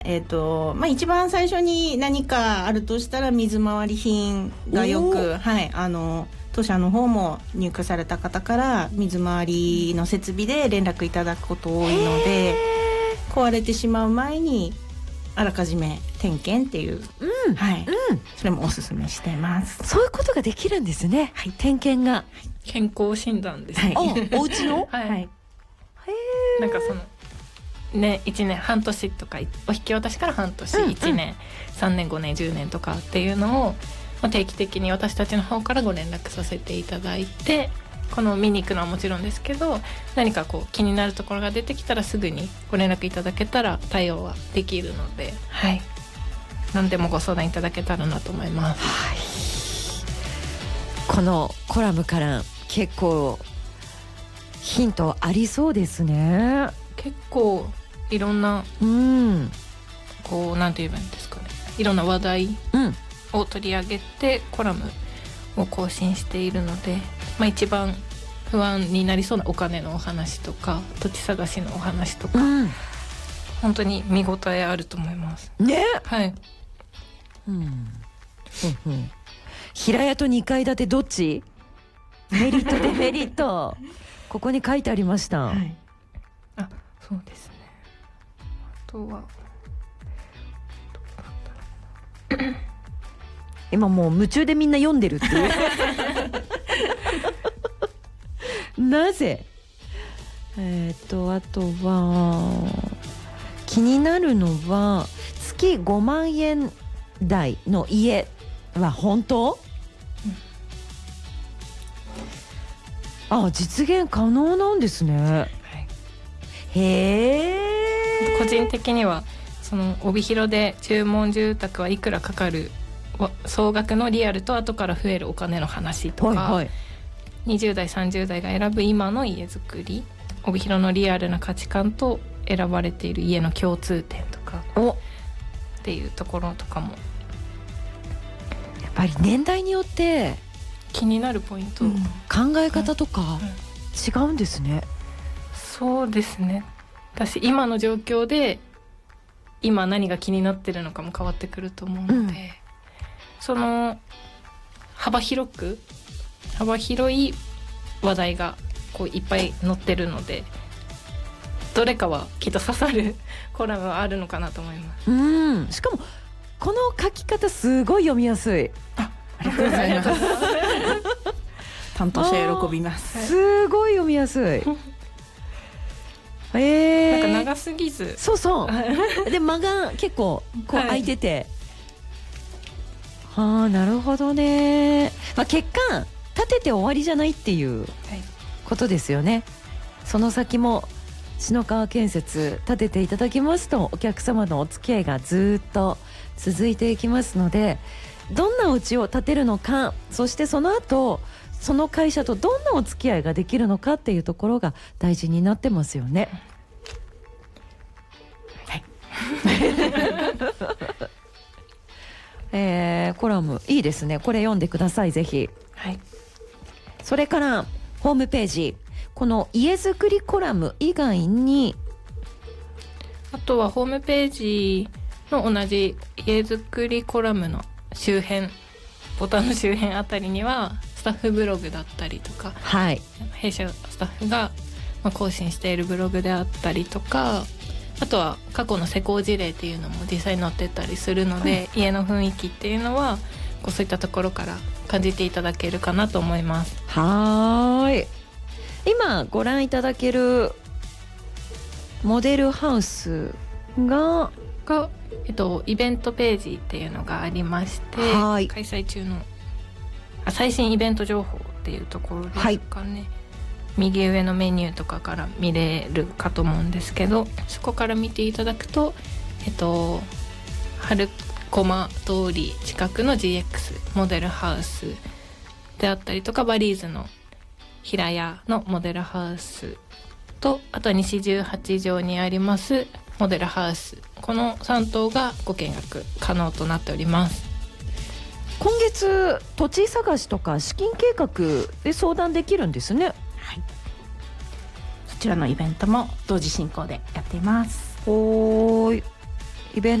一番最初に何かあるとしたら水回り品がよく、当社の方も入居された方から水回りの設備で連絡いただくこと多いので、壊れてしまう前にあらかじめ点検っていう、それもおすすめしてます。 そういうことができるんですね、点検が。 健康診断ですね、 お家のなんかそのね、1年半年とかお引き渡しから半年、1年3年5年10年とかっていうのを定期的に私たちの方からご連絡させていただいて、この見に行くのはもちろんですけど、何かこう気になるところが出てきたらすぐにご連絡いただけたら対応はできるので、何でもご相談いただけたらなと思います。 このコラムから結構ヒントありそうですね。 結構いろんな、こうなんて言えばいいんですかね、いろんな話題を取り上げてコラムを更新しているので、一番不安になりそうなお金のお話とか土地探しのお話とか、本当に見応えあると思いますね。平屋と2階建てどっち？メリットデメリットここに書いてありました。 そうですね。あとは今もう夢中でみんな読んでるっていうなぜあとは気になるのは月5万円台の家は本当？実現可能なんですね。 個人的にはその帯広で注文住宅はいくらかかる総額のリアルと後から増えるお金の話とか、20代30代が選ぶ今の家づくり、帯広のリアルな価値観と選ばれている家の共通点とかっていうところとかもやっぱり年代によって気になるポイント、 考え方とか違うんですね。 そうですね。私今の状況で今何が気になってるのかも変わってくると思うので、その幅広い話題がこういっぱい載ってるので、どれかはきっと刺さるコラムはあるのかなと思います。 しかもこの書き方すごい読みやすい。 ありがとうございます担当者喜びます。 すごい読みやすい。 なんか長すぎず、 で間が結構こう空いてて、なるほどね。結果立てて終わりじゃないっていうことですよね。その先も篠川建設立てていただきますとお客様のお付き合いがずっと続いていきますので、どんなお家を建てるのか、そしてその後その会社とどんなお付き合いができるのかっていうところが大事になってますよね。コラムいいですね。これ読んでくださいぜひ。それからホームページ、この家づくりコラム以外にあとはホームページの同じ家づくりコラムの周辺、ボタンの周辺あたりにはスタッフブログだったりとか、弊社スタッフが更新しているブログであったりとか、あとは過去の施工事例っていうのも実際に載ってたりするので、家の雰囲気っていうのはそういったところから感じていただけるかなと思います。 今ご覧いただけるモデルハウスがイベントページっていうのがありまして、開催中の最新イベント情報っていうところですかね。右上のメニューとかから見れるかと思うんですけど、そこから見ていただくと、春駒通り近くの GX モデルハウスであったりとか、バリーズの平屋のモデルハウスと、あとは西18条にありますモデルハウス、この3棟がご見学可能となっております。 今月土地探しとか資金計画で相談できるんですね。 そちらのイベントも同時進行でやっています。 イベント